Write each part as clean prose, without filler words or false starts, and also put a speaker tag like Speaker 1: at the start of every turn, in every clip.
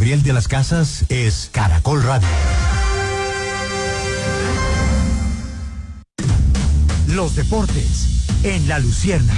Speaker 1: Gabriel de las Casas es Caracol Radio. Los deportes en La Luciérnaga.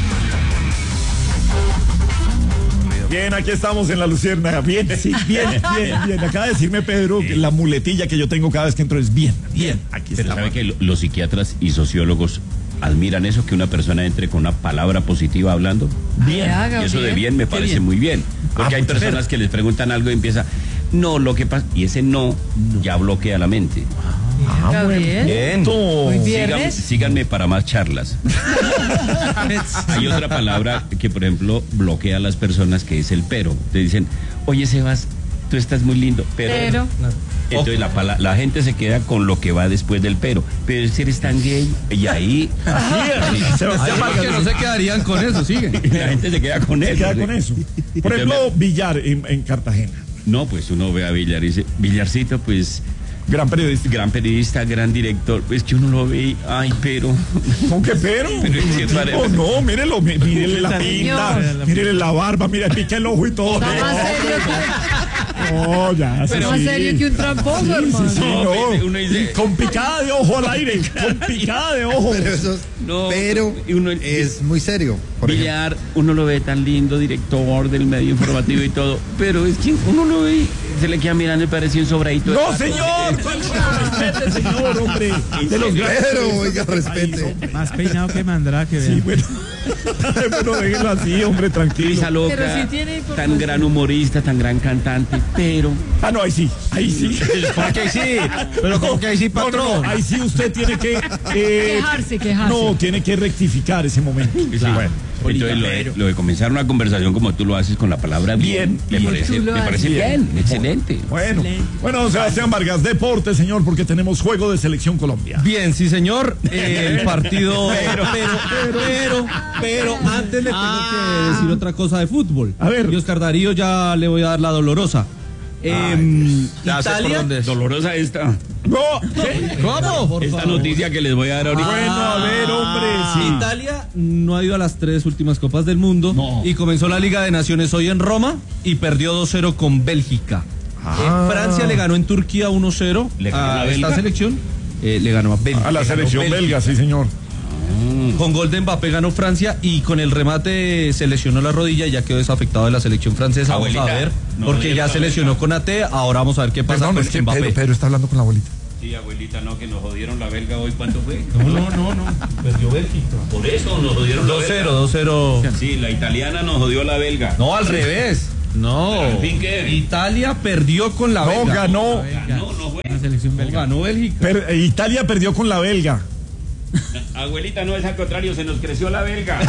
Speaker 2: Bien, aquí estamos en La Luciérnaga. Bien, sí, bien. Acaba de decirme Pedro que la muletilla que yo tengo cada vez que entro es bien. Aquí
Speaker 3: Pero
Speaker 2: está.
Speaker 3: sabe que los psiquiatras y sociólogos admiran eso, que una persona entre con una palabra positiva hablando.
Speaker 2: Bien.
Speaker 3: Y eso de bien me parece muy bien. Porque hay personas que les preguntan algo y empieza, no, lo que pasa, y ese no ya bloquea la mente.
Speaker 4: Gabriel.
Speaker 2: Bien.
Speaker 4: Muy bien.
Speaker 3: Síganme para más charlas. Hay otra palabra que, por ejemplo, bloquea a las personas, que es el pero. Te dicen, oye, Sebas, tú estás muy lindo, pero. Entonces la gente se queda con lo que va después del pero. Pero si eres tan gay, y ahí.
Speaker 2: Sebastián Vargas,
Speaker 5: que no se quedarían con eso, sigue.
Speaker 3: La gente se queda con eso.
Speaker 2: se queda con eso. Por ejemplo, Villar en Cartagena.
Speaker 3: No, pues uno ve a Villar y dice, Villarcito, pues.
Speaker 2: Gran periodista,
Speaker 3: gran director, pues que uno lo ve, ay, pero.
Speaker 2: ¿Con qué pero? No, mírelo, mírele la pinta, mírele la barba, mira, pica el ojo y todo.
Speaker 4: Está más serio
Speaker 2: No, ya.
Speaker 4: pero más serio que un tramposo, hermano.
Speaker 2: Sí, no.
Speaker 3: Uno dice,
Speaker 2: con picada de ojo al aire, con picada de ojo.
Speaker 6: Pero eso es muy serio.
Speaker 3: Villar, uno lo ve tan lindo, director del medio informativo y todo, pero es que uno lo ve, se le queda mirando y parece un sobradito.
Speaker 2: No, señor, respete, señor, hombre. De los
Speaker 6: Pero, oiga, respete.
Speaker 5: Más peinado que Mandrake.
Speaker 2: Sí, bueno, déjenlo así, hombre, tranquilo.
Speaker 3: Risa loca,
Speaker 4: Pero sí tiene información.
Speaker 3: tan gran humorista, tan gran cantante, pero.
Speaker 2: Ah, no, ahí sí.
Speaker 5: ¿Cómo que ahí sí? Pero ¿cómo que ahí sí, patrón?
Speaker 2: No, ahí sí usted tiene que...
Speaker 4: Quejarse.
Speaker 2: No, tiene que rectificar ese momento.
Speaker 3: Sí. Bueno. Entonces, lo de comenzar una conversación como tú lo haces con la palabra bien, me parece bien, excelente.
Speaker 2: Bueno, Sebastián Vargas, deporte, señor, porque tenemos juego de Selección Colombia.
Speaker 5: Bien, sí, señor. El partido. Pero antes le tengo que decir otra cosa de fútbol.
Speaker 2: A ver.
Speaker 5: Y Oscar Darío ya le voy a dar la dolorosa. Italia.
Speaker 3: Dolorosa esta.
Speaker 2: No, ¿qué?
Speaker 5: ¿Cómo?
Speaker 3: Esta noticia que les voy a dar ahorita.
Speaker 2: Bueno, a ver, hombre, sí.
Speaker 5: Italia no ha ido a las 3 últimas Copas del Mundo y comenzó la Liga de Naciones hoy en Roma y perdió 2-0 con Bélgica. Francia le ganó en Turquía 1-0 a esta selección. Le ganó a Bélgica.
Speaker 2: A la selección belga, sí, señor.
Speaker 5: Con gol de Mbappé ganó Francia y con el remate se lesionó la rodilla y ya quedó desafectado de la selección francesa.
Speaker 3: Abuelita,
Speaker 5: vamos a ver,
Speaker 3: no,
Speaker 5: porque ya se lesionó con AT, ahora vamos a ver qué pasa.
Speaker 2: Perdón,
Speaker 5: con
Speaker 2: es que
Speaker 5: Mbappé.
Speaker 2: Pedro está hablando con la abuelita.
Speaker 3: Sí, abuelita, no, que nos jodieron la belga hoy. ¿Cuánto fue?
Speaker 5: No, perdió Bélgica.
Speaker 3: Por eso nos jodieron la belga.
Speaker 5: 2-0.
Speaker 3: Sí, la italiana nos jodió la belga.
Speaker 5: No, al revés. No.
Speaker 3: ¿Al fin qué?
Speaker 5: Italia perdió con la belga.
Speaker 2: Ganó.
Speaker 3: No fue.
Speaker 5: La selección belga. Ganó Bélgica.
Speaker 2: Italia perdió con la belga.
Speaker 3: Abuelita, no es al contrario, se nos creció la belga.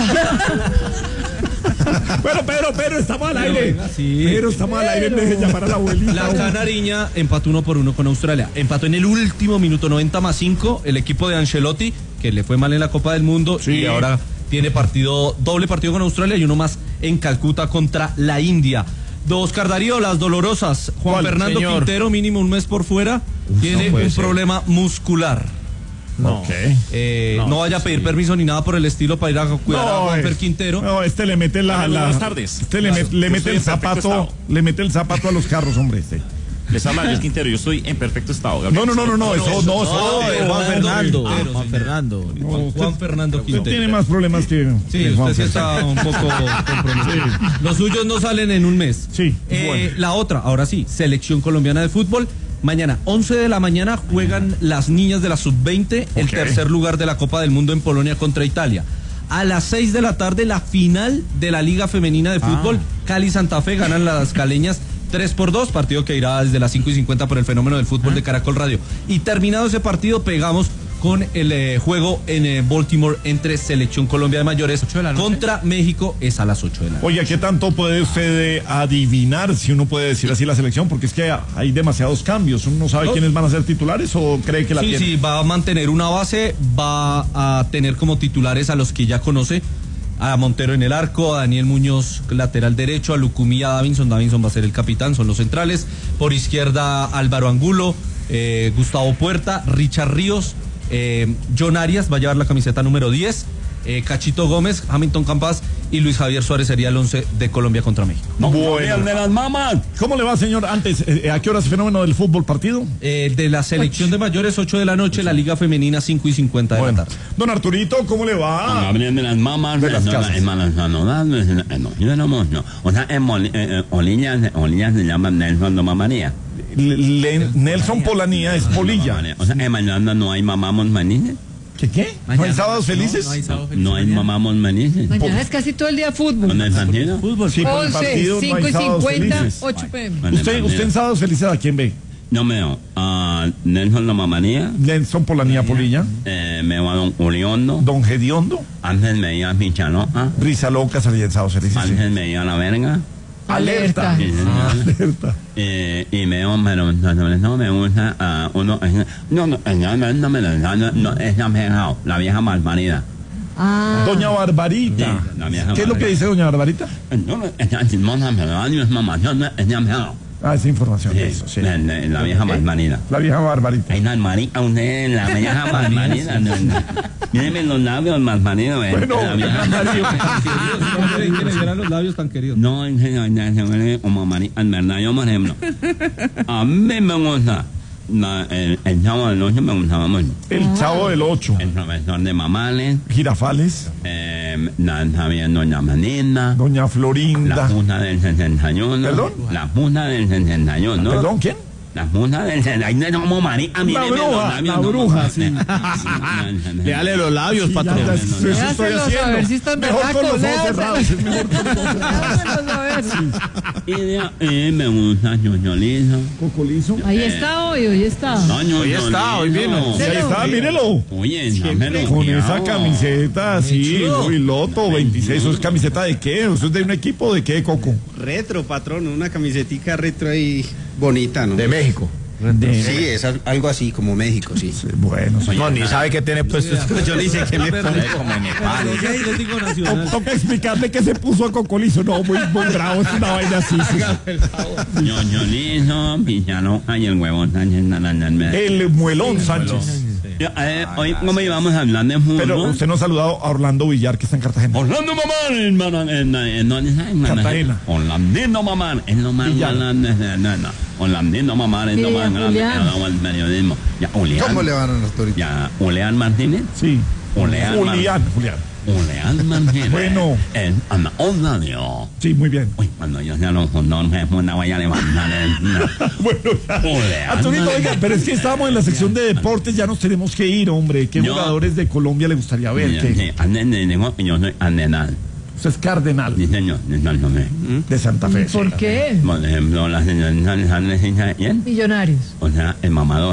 Speaker 2: Bueno, pero estamos al aire.
Speaker 5: Venga, sí.
Speaker 2: Pero estamos al aire en vez de llamar a la abuelita.
Speaker 5: La Canariña empató 1-1 con Australia. Empató en el último minuto 90+5 el equipo de Ancelotti, que le fue mal en la Copa del Mundo y ahora tiene doble partido con Australia y uno más en Calcuta contra la India. Oscar Darío, las dolorosas. Juan Fernando Quintero, mínimo un mes por fuera, tiene un problema muscular. No vaya a pedir permiso ni nada por el estilo para ir a cuidar a Juanfer Quintero.
Speaker 2: No, le mete
Speaker 7: buenas tardes.
Speaker 2: Le mete el zapato a los carros, hombre.
Speaker 7: Les habla Luis Quintero, yo estoy en perfecto estado.
Speaker 2: No, eso no.
Speaker 5: Juan Fernando Quintero.
Speaker 2: Usted tiene más problemas que
Speaker 5: usted sí está un poco comprometido. Los suyos no salen en un mes.
Speaker 2: Sí.
Speaker 5: La otra, ahora sí, Selección Colombiana de Fútbol. Mañana, 11 de la mañana, juegan las niñas de la Sub-20, el tercer lugar de la Copa del Mundo en Polonia contra Italia. A las 6 de la tarde, la final de la Liga Femenina de Fútbol. Cali-Santa Fe ganan las caleñas 3-2, partido que irá desde las 5:50 por el fenómeno del fútbol de Caracol Radio. Y terminado ese partido, pegamos con el juego en Baltimore entre Selección Colombia de Mayores contra México, es a las 8 de la noche.
Speaker 2: Oye, ¿qué tanto puede usted adivinar, si uno puede decir así, la selección? Porque es que hay demasiados cambios. ¿Uno no sabe quiénes van a ser titulares o cree que la tiene?
Speaker 5: Sí, va a mantener una base, va a tener como titulares a los que ya conoce, a Montero en el arco, a Daniel Muñoz lateral derecho, a Lucumí y a Davinson va a ser el capitán, son los centrales. Por izquierda, Álvaro Angulo, Gustavo Puerta, Richard Ríos, John Arias va a llevar la camiseta número 10, Cachito Gómez, Hamilton Campas y Luis Javier Suárez sería el 11 de Colombia contra México.
Speaker 2: Bueno.
Speaker 3: de las mamás.
Speaker 2: ¿Cómo le va, señor? Antes, ¿a qué hora es fenómeno del fútbol partido?
Speaker 5: De la selección de mayores, 8 de la noche, la Liga Femenina, 5:50 de la tarde.
Speaker 2: Don Arturito, ¿cómo le va?
Speaker 3: Hablan de las mamás,
Speaker 2: De las casas.
Speaker 3: O sea, Olillas se llama Nelson no Mamanía.
Speaker 2: Nelson Polanía es Polilla.
Speaker 3: O sea, en mañana no hay mamamos manines.
Speaker 2: ¿Qué? ¿No hay sábados felices?
Speaker 3: No hay mamamos manines.
Speaker 4: Mañana es casi todo el día fútbol.
Speaker 3: ¿Dónde es Santino?
Speaker 2: Sí, por el
Speaker 4: 11,
Speaker 2: partido no
Speaker 4: 5
Speaker 2: hay
Speaker 4: y
Speaker 2: sábados
Speaker 4: 50,
Speaker 2: felices.
Speaker 4: 8 p.m.
Speaker 2: ¿Usted en sábados felices a quién ve?
Speaker 3: No me veo. Nelson no Mamanía.
Speaker 2: Nelson Polanía Polilla.
Speaker 3: Me veo a Don Uliondo.
Speaker 2: Don Gediondo.
Speaker 3: Antes me veía a Michanoa.
Speaker 2: Risa Loca salía en sábados felices.
Speaker 3: Antes me veía a La Verga.
Speaker 2: Alerta. Alerta.
Speaker 3: Y me veo, pero no me gusta uno. No, es la vieja malparida.
Speaker 4: Ah,
Speaker 2: Doña Barbarita.
Speaker 3: Sí, la vieja
Speaker 2: ¿Qué es lo que
Speaker 3: Barbarita.
Speaker 2: dice Doña Barbarita?
Speaker 3: No, es chismosa, pero es mamá.
Speaker 2: Ah, esa información. Eso, sí.
Speaker 3: La vieja malparida.
Speaker 2: La vieja Barbarita.
Speaker 3: Hay una marica, usted, la vieja malparida. Mírenme los labios malparidos.
Speaker 2: Bueno,
Speaker 3: La vieja
Speaker 5: No creen que le vieran los labios tan queridos.
Speaker 3: No, como marica, en verdad, yo, por ejemplo, a mí me gusta, el Chavo del 8 me gustaba mucho.
Speaker 2: El Chavo del 8.
Speaker 3: El profesor de Mamales,
Speaker 2: Girafales.
Speaker 3: también Doña Manina,
Speaker 2: Doña
Speaker 3: la
Speaker 2: Florinda.
Speaker 3: Junta del 61.
Speaker 2: ¿Perdón?
Speaker 3: La Junta del 61.
Speaker 2: ¿Perdón? ¿Quién?
Speaker 3: La Junta del 61. Como marica, mírenme los
Speaker 2: bruja,
Speaker 3: labios.
Speaker 2: la
Speaker 3: no,
Speaker 2: bruja,
Speaker 3: no,
Speaker 2: sí.
Speaker 5: Léale los labios, patrón.
Speaker 2: Ya, eso estoy
Speaker 4: Léaselos
Speaker 2: haciendo.
Speaker 4: a ver si están
Speaker 2: Mejor con los
Speaker 4: berracos,
Speaker 2: ojos cerrados. Es mejor con los ojos cerrados.
Speaker 4: déjaselos a ver.
Speaker 3: Me gusta Ñoñolizo.
Speaker 2: Cocolizo.
Speaker 4: Ahí está hoy está.
Speaker 5: Hoy está, hoy vino.
Speaker 2: Sí, ahí está, mírelo.
Speaker 3: Oye, dámelo.
Speaker 2: Con esa
Speaker 3: cuidado.
Speaker 2: camiseta, sí, muy loto, 26. ¿Eso es camiseta de qué? ¿Eso es de un equipo de qué, Coco?
Speaker 8: Retro, patrón, una camisetica retro ahí bonita, ¿no?
Speaker 6: De México.
Speaker 8: Sí, es algo así como México, sí.
Speaker 2: Sí, bueno,
Speaker 6: No, ni sabe qué tiene puesto.
Speaker 8: Yo le hice que me pone como en Nepal.
Speaker 5: Atlético Nacional.
Speaker 2: toca explicarle que se puso a Cocolizo. No, muy bravo, es una vaina así. Sí.
Speaker 3: Ñoñolizo, Pichaloca y el huevón Sánchez.
Speaker 2: El Muelón Sánchez.
Speaker 3: Hoy, ¿cómo íbamos a hablar de fútbol?
Speaker 2: Pero usted no ha saludado a Orlando Villar, que está en Cartagena.
Speaker 3: Orlando Mamán, en
Speaker 2: Cartagena.
Speaker 3: Orlandino Mamán, es lo más
Speaker 2: Villar.
Speaker 3: grande. Orlandino Mamán es lo
Speaker 4: Sí,
Speaker 3: más grande
Speaker 4: Julián.
Speaker 3: del periodismo. Ya, Julián.
Speaker 6: ¿Cómo le van a los toritos?
Speaker 3: Ya, Julián Martínez.
Speaker 2: Sí.
Speaker 3: Julián. Julián Martínez.
Speaker 2: Bueno.
Speaker 3: En onda Dios.
Speaker 2: Sí, muy bien.
Speaker 3: Uy, cuando yo sea los condones, una vaya a levantar
Speaker 2: Bueno, ya. Arturito, oiga, pero es que estábamos en la sección de deportes, ya nos tenemos que ir, hombre. ¿Qué
Speaker 3: Yo-
Speaker 2: jugadores de Colombia le gustaría ver? ¿Qué?
Speaker 3: Yo soy Andenal.
Speaker 2: Usted es cardenal
Speaker 3: Sí, señor.
Speaker 2: de Santa Fe.
Speaker 4: ¿Por qué?
Speaker 3: Por ejemplo, la señora Millonarios.
Speaker 4: Millonarios.
Speaker 3: O sea, el mamador.